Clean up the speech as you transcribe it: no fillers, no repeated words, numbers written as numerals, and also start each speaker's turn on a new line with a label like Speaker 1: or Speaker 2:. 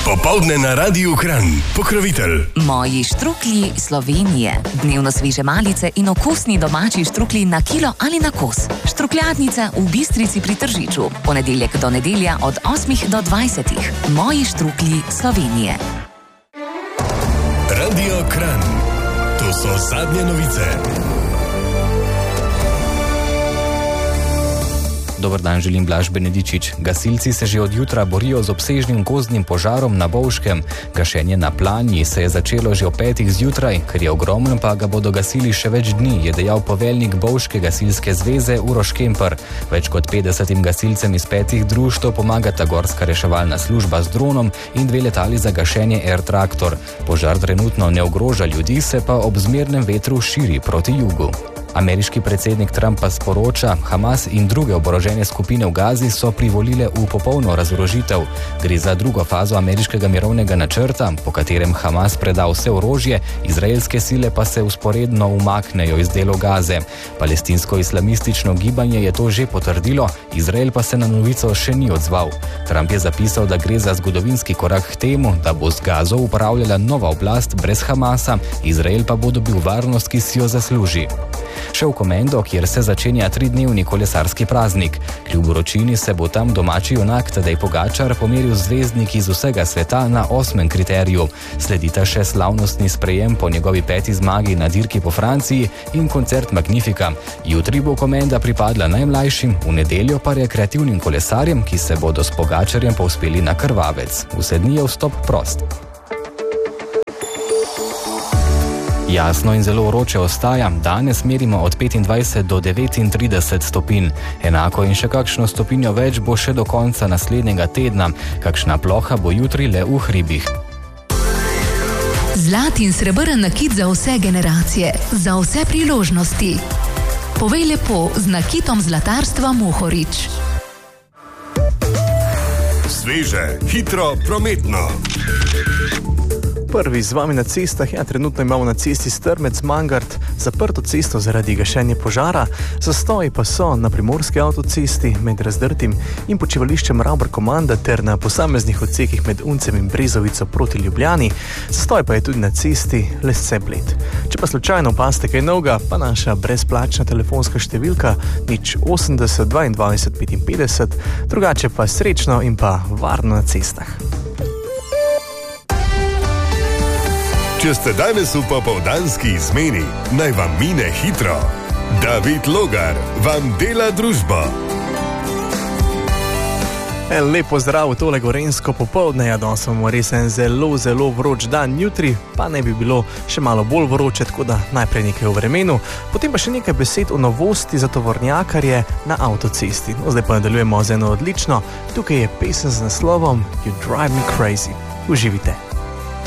Speaker 1: Popoldne na Radiu Kranj. Pokrovitelj
Speaker 2: Moji štruklji Slovenije. Dnevno sveže malice in okusni domači štruklji na kilo ali na kos. Štrukljadnica v Bistrici pri Tržiču. Ponedeljek do nedelja od 8 do 20. Moji štruklji Slovenije.
Speaker 1: Radio Kranj. To so zadnje novice.
Speaker 3: Dober dan, želim Blaž Benedičič. Gasilci se že od jutra borijo z obsežnim gozdnim požarom na Bovškem. Gašenje na Planji se je začelo že ob 5. zjutraj, ker je ogromen, pa ga bodo gasili še več dni, je dejal poveljnik Bovške gasilske zveze Uroš Kemper. Več kot 50 gasilcem iz 5 društev pomagata gorska reševalna služba z dronom in 2 letali za gašenje Air Traktor. Požar trenutno ne ogroža ljudi, se pa ob zmernem vetru širi proti jugu. Ameriški predsednik Trump pa sporoča, Hamas in druge oborožene skupine v Gazi so privolile v popolno razorožitev. Gre za drugo fazo ameriškega mirovnega načrta, po katerem Hamas preda vse orožje, izraelske sile pa se vzporedno umaknejo iz delov Gaze. Palestinsko-islamistično gibanje je to že potrdilo, Izrael pa se na novico še ni odzval. Trump je zapisal, da gre za zgodovinski korak k temu, da bo z Gazo upravljala nova oblast brez Hamasa, Izrael pa bo dobil varnost, ki si jo zasluži. Še v Komendo, kjer se začenja 3-dnevni kolesarski praznik. Kljub vročini se bo tam domači junak Tadej Pogačar pomeril z zvezdniki iz vsega sveta na 8. kriteriju. Sledita še slavnostni sprejem po njegovi 5. zmagi na dirki po Franciji in koncert Magnifica. Jutri bo Komenda pripadla najmlajšim, v nedeljo pa rekreativnim kolesarjem, ki se bodo s Pogačarjem povzpeli na Krvavec. Vse dni je vstop prost. Jasno in zelo vroče ostaja, danes merimo od 25 do 39 stopinj. Enako in še kakšno stopinjo več bo še do konca naslednjega tedna. Kakšna ploha bo jutri le v hribih.
Speaker 4: Zlat in srebrn nakit za vse generacije, za vse priložnosti. Povej lepo z nakitom zlatarstva Mohorič.
Speaker 1: Sveže, hitro, prometno.
Speaker 5: Prvi z vami na cestah, trenutno imamo na cesti Strmec-Mangart zaprto cesto zaradi gašenja požara, zastoji pa so na primorski avtocesti med Razdrtim in počivališčem Ravbar-Komanda ter na posameznih odsekih med Uncem in Brezovico proti Ljubljani, zastoj pa je tudi na cesti Lesce-Bled. Če pa slučajno opazite kaj novega, pa naša brezplačna telefonska številka 080 22 55, drugače pa srečno in pa varno na cestah.
Speaker 1: Če ste danes v popoldanski izmeni, naj vam mine hitro. David Logar vam dela družbo.
Speaker 5: Lep pozdrav v tole gorenjsko popoldne, danes imamo res en zelo vroč dan, jutri pa ne bi bilo še malo bolj vroče, tako da najprej nekaj o vremenu, potem pa še nekaj besed o novosti za tovornjakarje na avtocesti. Zdaj pa nadaljujemo z eno odlično, tukaj je pesem z naslovom You Drive Me Crazy. Uživite.